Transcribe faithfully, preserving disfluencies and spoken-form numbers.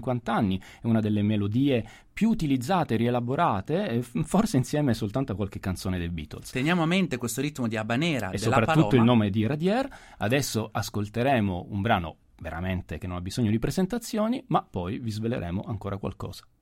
cinquanta anni, è una delle melodie più utilizzate, rielaborate, e forse insieme soltanto a qualche canzone dei Beatles. Teniamo a mente questo ritmo di Habanera E della soprattutto Paloma. il nome di Radier. Adesso ascolteremo un brano veramente che non ha bisogno di presentazioni, ma poi vi sveleremo ancora qualcosa.